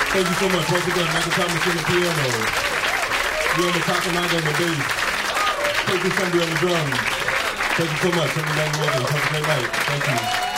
Thank you so much. Once again, Michael Thomas on the piano. Leon Kakamanga on the bass. Thank you, Sunday on the drums. Thank you so much. Have a great night. Thank you.